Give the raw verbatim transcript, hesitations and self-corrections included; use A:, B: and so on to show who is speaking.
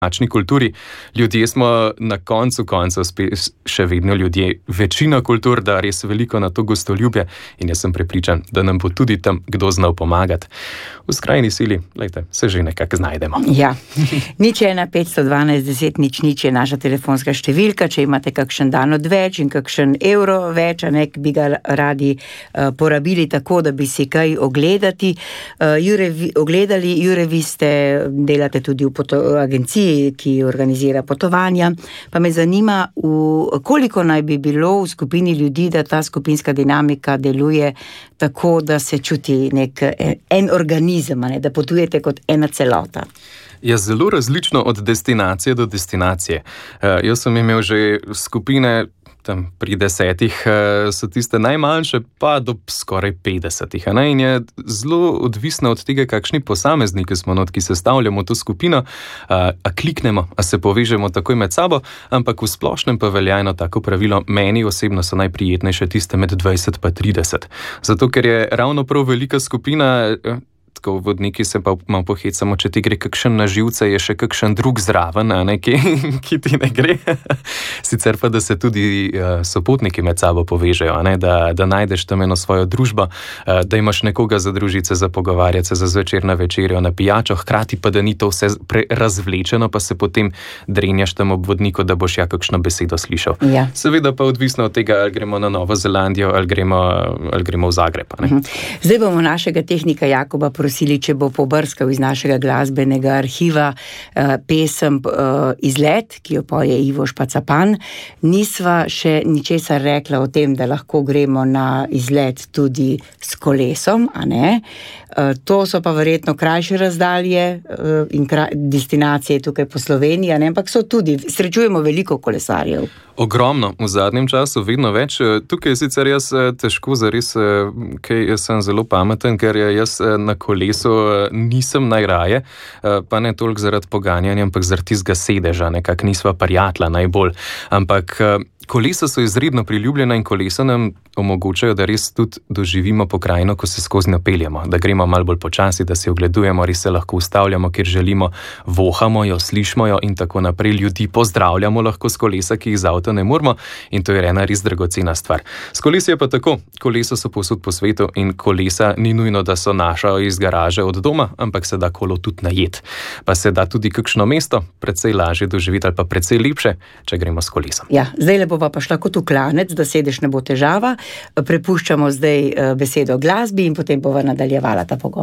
A: drugačni kulturi. Ljudje smo na koncu koncev še vedno ljudje, večina kultur, da res veliko na to gostoljubje in jaz sem prepričan, da nam bo tudi tam kdo znal pomagati. V skrajni sili, lejte, se že nekako znajdemo.
B: Ja, nič ena petsto dvanajst deset nič nič je naša telefonska številka, če imate kakšen dan odveč in kakšen evro več, a nek bi ga radi uh, porabili tako, da bi si kaj ogledati. Uh, Jure, vi, ogledali, Jure, vi ste, delate tudi v poto, agenciji, ki organizira potovanja, pa me zanima, v, koliko naj bi bilo v skupini ljudi, da ta skupinska dinamika deluje tako, da se čuti nek en organizem, ne, da potujete kot ena celota.
A: Je zelo različno od destinacije do destinacije. Uh, jaz sem imel že skupine, tam pri desetih so tiste najmanjše, pa do skoraj petdesetih. Ne? In je zelo odvisno od tega, kakšni posamezniki smo not, ki sestavljamo to skupino, a, a kliknemo, a se povežemo takoj med sabo, ampak v splošnem pa velja eno tako pravilo, meni osebno so najprijetnejše tiste med dvajset pa trideset. Zato, ker je ravno prav velika skupina, tako vodniki se pa malo pohecamo, če ti gre kakšen na živce, je še kakšen drug zraven, a ne, ki, ki ti ne gre. Sicer pa, da se tudi uh, sopotniki med sabo povežejo, a ne, da, da najdeš tam eno svojo družbo, uh, da imaš nekoga za družice, za pogovarjati se, za zvečer na večerjo, na pijačo, hkrati pa, da ni to vse razvlečeno, pa se potem drenjaš tam ob vodniku, da boš ja kakšno besedo slišal.
B: Ja.
A: Seveda pa odvisno od tega, ali gremo na Novo Zelandijo, ali gremo, ali gremo v Zagreb. A ne.
B: Zdaj bomo našega tehnika Jakoba prosili, če bo pobrskal iz našega glasbenega arhiva uh, pesem uh, Izlet, ki jo poje Ivo Špacapan. Nisva še ničesar rekla o tem, da lahko gremo na izlet tudi s kolesom, a ne? Uh, to so pa verjetno krajše razdalje uh, in kraj, destinacije tukaj po Sloveniji, a ne? Ampak so tudi, srečujemo veliko kolesarjev.
A: Ogromno, v zadnjem času vedno več. Tukaj sicer jaz težko zares, kaj jaz sem zelo pameten, ker jaz na kolesu nisem najraje, pa ne toliko zaradi poganjanja, ampak zaradi tistega sedeža, nekako nisva prijatla najbolj. Ampak kolesa so izredno priljubljena in kolesa nam omogočajo, da res tudi doživimo pokrajino, ko se skozi napeljamo, da gremo malo bolj počasi, da si ogledujemo, res se lahko ustavljamo, kjer želimo, vohamo jo, slišimo jo in tako naprej. Ljudi pozdravljamo lahko s kolesa, ki jih z avta ne moremo, in to je ena res dragocena stvar. S kolesi je pa tako, kolesa so povsod po svetu in kolesa ni nujno, da so naša iz garaže od doma, ampak se da kolo tudi najet. Pa se da tudi kakšno mesto precej lažje doživeti ali pa precej lepše, če gremo s kolesom.
B: Ja, zdaj lepo pa šla kot v klanec, da sedeš ne bo težava. Prepuščamo zdaj besedo glasbi in potem bova nadaljevala ta pogovor.